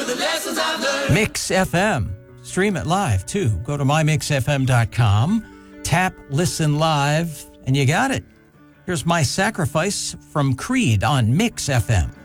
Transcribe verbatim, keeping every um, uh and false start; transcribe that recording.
the lessons I've learned. Mix F M. Stream it live, too. Go to my mix f m dot com, tap Listen Live, and you got it. Here's My Sacrifice from Creed on Mix F M.